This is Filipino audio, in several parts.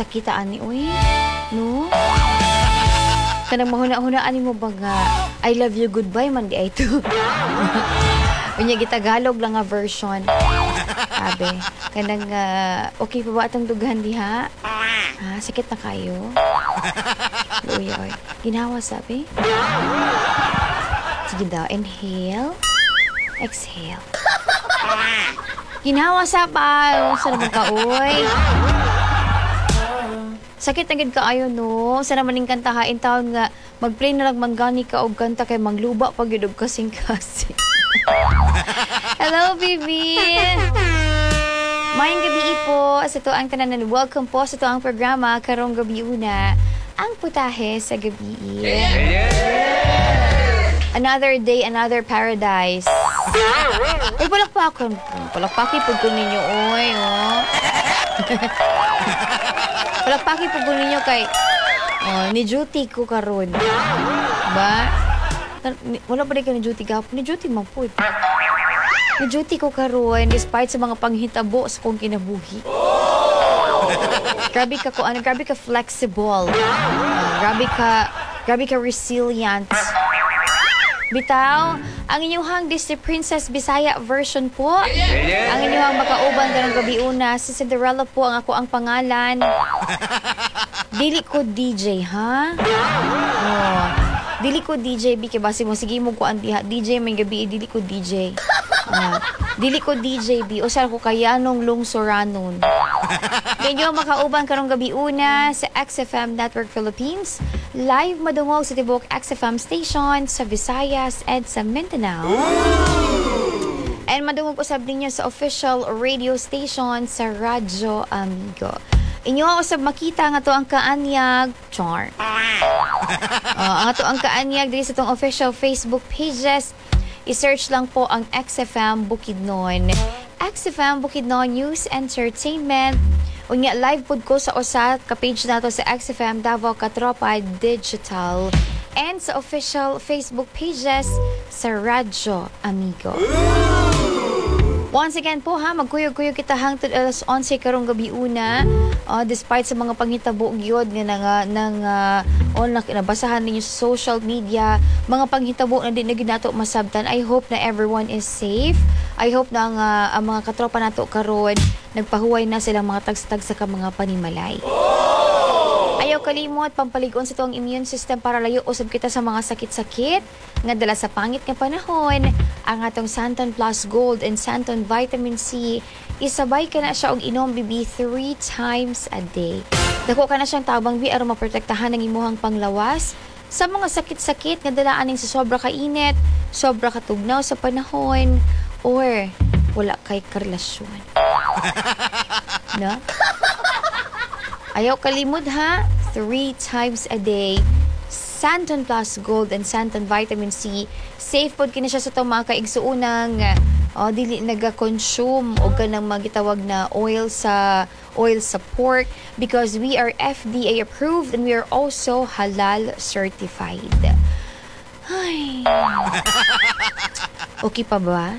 sakitaan ni uy. No? Kanang mahuna-hunaan mo ba nga I love you goodbye man di ay to. Unya gitagalog lang nga version. Sabi, kanang okay pa ba atong dughan diha? Ha, sakit na kayo? Uy, oy. Ginawa sabi? Sige daw, inhale. Exhale. Ginawa sa pa. Sa naman ka, uy. Sakit na gid kaayo no. Sa naman ning kantahain taon nga mag-play na lang manggani ka og kanta kay mangluba pag yun og kasing-kasing. Hello, baby. Mayang gabi po sa to ang tanan. Welcome po sa to ang programa karong gabi una. Ang putahe sa gabi. Another day, another paradise. Ay, palakpakan po. Palakpaki po ko ninyo, oy, oh. Palakpaki po ko ninyo kay, ni duty ko karon. Ba? Wala pa rin ka ni duty ka. Ni duty man po. Ni duty ko karon despite sa mga panghitabo sa kong kinabuhi. Grabe ka ko, grabe ka flexible. Grabe ka resilient. Bitaw, ang inyong Disney Princess Bisaya version po. Ang inyong makauban karong gabi una. Si Cinderella po ang ako ang pangalan. Dili ko DJ, ha? Oh. Dili ko DJ, Biki. Basi mo, sige mo ko ang DJ may gabi, dili ko DJ. Dili ko DJ, B. O saan ko kayanong lungsoranon. Ganyo makauban karong gabi una sa XFM Network Philippines. Live madungog sa tibok XFM station sa Visayas and sa Mindanao. And madungog usab ninyo sa official radio station sa Radyo Amigo. Inyo usab makita nga to ang kaanyag char. Ang ato ang kaanyag diri sa tong official Facebook pages. I-search lang po ang XFM Bukidnon. XFM Bukidnon News Entertainment. Unya live pod ko sa usa ka page nato sa XFM Davao Katropa Digital and sa official Facebook pages sa Radyo Amigo. Once again po ha, magkuyog-kuyog kita hangtod alas 11 karong gabi una. Despite sa mga panghitabo gyud nga nabasahan ninyo sa social media, mga panghitabo na din na ginato masabtan. I hope na everyone is safe. I hope na ang mga katropa nato karon nagpahuway na silang mga tagstag sa mga panimalay. Ayaw kalimot, pampaligon sa itong immune system para layo usab kita sa mga sakit-sakit nga dala sa pangit nga panahon. Ang atong Santon Plus Gold and Santon Vitamin C, isabay ka na siya og inom bibi 3 times a day. Dako ka na siyang tabang bi aron maprotektahan ang imuhang panglawas sa mga sakit-sakit nga dala aning sa sobra ka init, sobra ka tugnaw sa panahon, or wala kay karelasyon. No? Ayaw kalimod ha, 3 times a day. Santon Plus Gold and Santon Vitamin C. Safe pod kini siya sa itong mga kaigsuunang dili naga-consume o ganang magitawag na oil sa pork because we are FDA approved and we are also halal certified. Ay. Okay pa ba?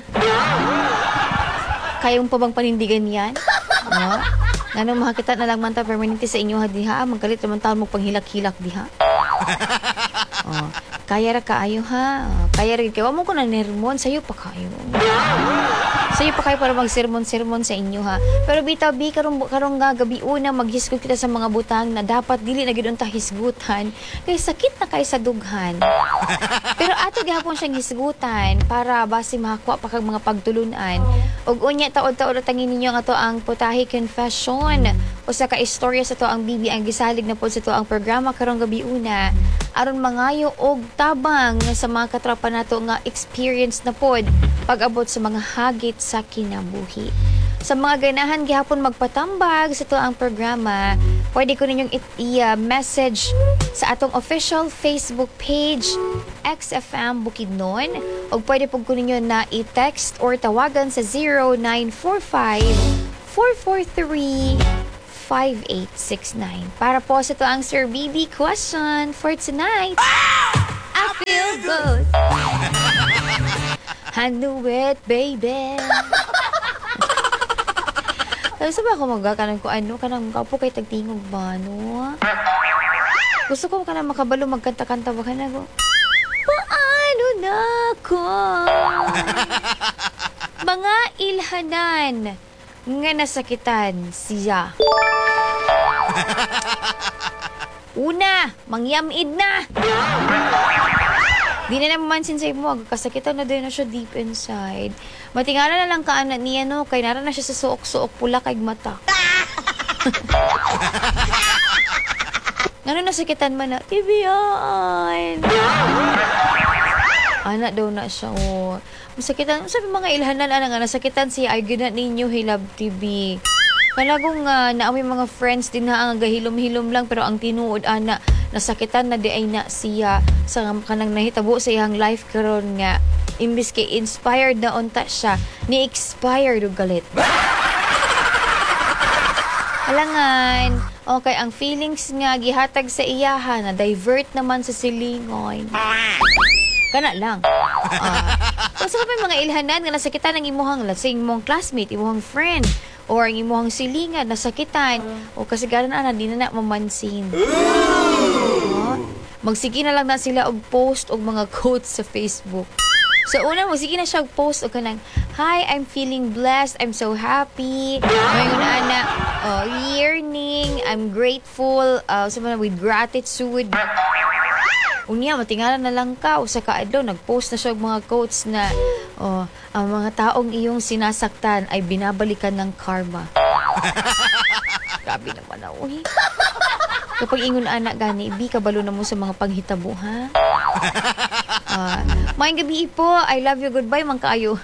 Kayong pa bang panindigan yan? No? Nga makakita na lang man ta permanente sa inyo diha, magkalit naman taon mo panghilak-hilak diha. Kaya ra kaayo ha. Kaya ra kayo mo ko na nermon sayo pa kayo. Sayo pa kayo para mag-sermon-sermon sa inyo ha. Pero bitaw karong gabi una maghisgot kita sa mga butang na dapat dili na gid unta hisgutan kay sakit na kay sa dughan. Pero ato gihapon siyang hisgutan para basi makakuha pa kag mga pagtulunan. Og unya taod-taod tangin ninyo nga to ang Putahe Confession. Usa ka istorya sa to ang bibi ang gisalig na pod sa to ang programa karong gabi una aron mangayo og tabang sa mga katropa nato nga experience na pod pag-abot sa mga hagit sa kinabuhi. Sa mga ganahan gihapon magpatambag sa to ang programa, pwede ko ninyong i-message sa atong official Facebook page XFM Bukidnon o pwede po ko ninyo na i-text or tawagan sa 0945 443 5869 para po sa to ang Sir BB question for tonight. I feel good. I knew it, baby. Sabi ako magkakanan ko, kanang kapo kay tagtingog ba, no? Gusto ko kanang makabalo, magkanta-kanta ba ka na ko? Paano na ko? Mga ilhanan nga nasakitan siya. Una, mangyamid na. Di na mamansin sa imo, kasakitan na din na siya deep inside. Matingala na lang kaanak niya, no? Kay nara na siya sa suok-suok pula kay mata. Ngano nasakitan man na, Tibian. Anak daw na siya, oh. Masakitan, sabi mga ilhanan, nga nasakitan siya, ay gina ninyo, Hilab TV. Kalagong naamoy mga friends din na ang gahilom-hilom lang, pero ang tinuod, nasakitan na di ay na siya sa kanang nahitabo sa iyang life karon nga. Imbis kay inspired na unta siya, ni-expired og galit. Alangan, okay, ang feelings nga gihatag sa iyaha na divert naman sa silingon. Kana lang. Kung sa kapay mga ilhanan nga nasakitan ng imuhang, let's say, imuhang classmate, imuhang friend, or ang imuhang silingan, nasakitan, o kasagaran di na mamansin. Magsige na lang na sila og post og mga quotes sa Facebook. So, una, magsige na siya og post og kanang, hi, I'm feeling blessed, I'm so happy. Ngayon, yearning, I'm grateful, with gratitude. Unya, matingalan na lang ka, usa ka adlaw, nagpost na siya og mga quotes na, ang mga taong iyong sinasaktan ay binabalikan ng karma. Grabe naman ako, eh. Kapag ingon anak gani, kabalo na mo sa mga panghitabo, ha? Maayong gabi po, I love you, goodbye, mang kaayo.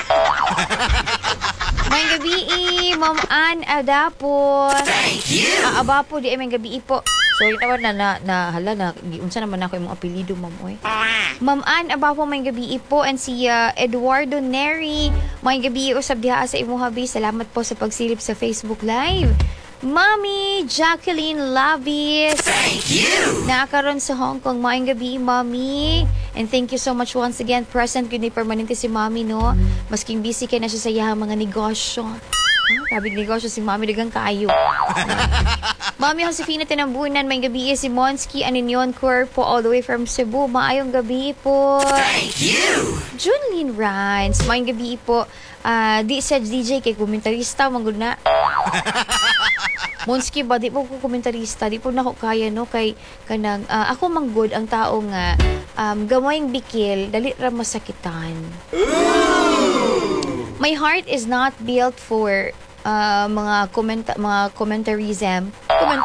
Maayong gabi, Ma'am Ann Adapo. Thank you! Abapo, di ay maayong gabi po. So, yun naman hala, unsa naman ako yung mga apelido, ma'am, oy. Ma'am Ann, abapo, maayong gabi po. And si Eduardo Neri, maayong gabi, usab diha sa imo habi. Salamat po sa pagsilip sa Facebook Live. Mommy Jacqueline Lavis. Thank you! Nakakaroon sa Hong Kong. Maayong gabi, Mommy. And thank you so much once again. Present yun permanente si Mommy, no? Masking busy kay na siya sa iyang mga negosyo. Sabi negosyo si Mommy, dagang kaayo. Mommy Josefina Tinambunan, maayong gabi si Monsky Aninyon Corpo all the way from Cebu. Maayong gabi po. Thank you! Junlyn Rans, maayong gabi po. Di sa DJ kay komentarista, manggod na. Monsky ba, di po ko komentarista, di po na ako kaya, no? Kay kanang, ako manggod ang tao nga, gamayng bikil, dali ra masakitan. My heart is not built for mga commentarism.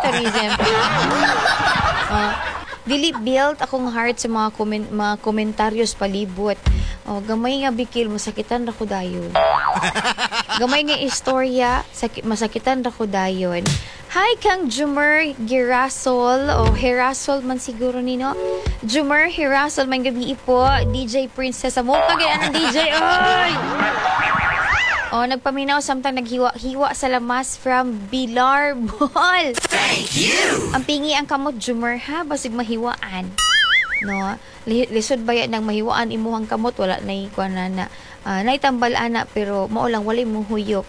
Dili built akong heart sa mga komentaryos palibot. Gamay nga bikil, masakitan ra ko dayon. Gamay nga istorya, masakitan ra ko dayon. Hi kang Jumer Girasol, Hirasol man siguro nino. Jumer Hirasol, may gabi po. DJ Princess, mo kagaya ng DJ, oy! Nagpaminaw samtang naghiwa-hiwa sa lamas from Bilar Ball. Thank you! Ang pingi ang kamot, Jumer, ha? Basig mahiwaan. No? Lisod ba yan ng mahiwaan imuhang kamot? Wala na ikuan na. Naitambal ana, pero maulang wala mo huyok.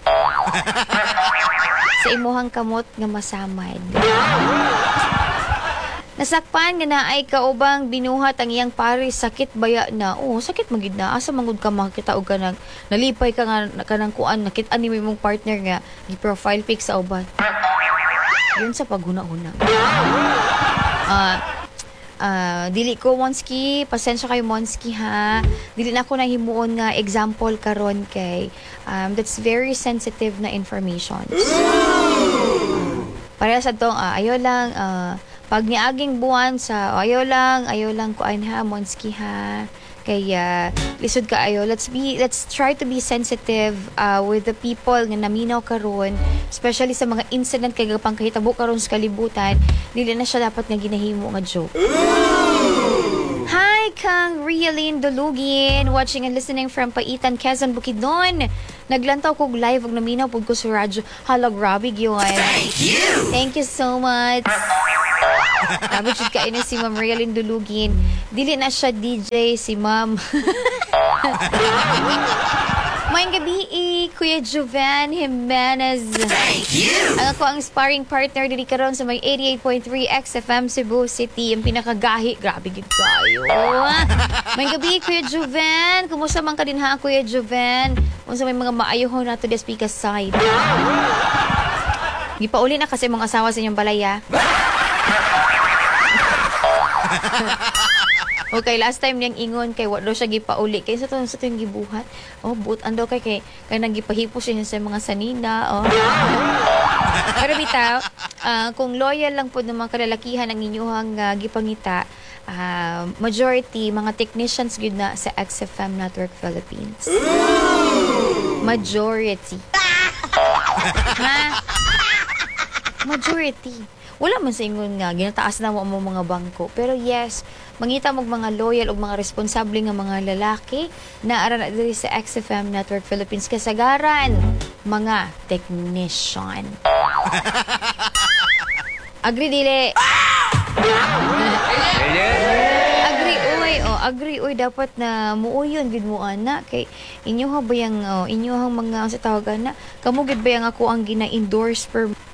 Sa imuhang kamot nga masamad. Nasakpan nga na ay kaubang binuhat ang iyang pare, sakit baya na. Sakit magid na. Asa mangud ka makita og kanang nalipay ka nga kanang kuan, nakit-an ni mong partner nga gi-profile pic sa uban. Yun sa paghuna-huna. Dili ko Monsky, pasensya kayo Monsky, ha. Dili na ako nahimuon nga example karon kay that's very sensitive na information. Para sa tong ayo lang pag niaging buwan sa ayo lang kuan ha Monsky, ha. Kaya lisod ka ayo, let's try to be sensitive with the people nga naminaw karon, especially sa mga incident kay gapang kahitabo karon sa kalibutan. Dili na siya dapat nga ginahimo nga joke. Hi kang Rialyn Dulugin, watching and listening from Paitan, Quezon, Bukidnon. Naglantaw kog live og naminaw pud ko sa radyo. Hala, grabe gyud. Thank you so much. Grabe jud ka ina si Ma'am Rialyn Dulugin. Dili na siya DJ si Ma'am. Maayong gabi, Kuya Joven Jimenez. Thank you! Ang ako ang sparring partner dili karon sa may 88.3 XFM Cebu City, ang pinakagahi. Grabe gid kayo. May gabi Kuya Joven. Kumusta man ka din ha Kuya Joven? Unsa may mga maayohon nato di speaker side. Gipauli na kasi mong asawa sa inyong balaya. Okay, last time niyang ingon kay wala siya gipauli kay sa tong gibuhat. Oh, but ando kay nang gipahipos siya sa mga sanina. Oh. Pero bitaw, kung loyal lang po ng mga kalalakihan ang inyong gipangita, majority mga technicians gyud na sa XFM Network Philippines. Majority. Ha? Majority. Wala man sa ingon nga, ginataas na mo ang mga bangko. Pero yes, mangita mo mga loyal o mga responsable nga mga lalaki na ara na diri sa XFM Network Philippines kasagaran, mga technician. Agree, dili? Agree, oy, dapat na muuyon gid mo ana kay inyo ha ba yang inyo hang mga sa tawagan na kamo gid ba yang ako ang gina-endorse per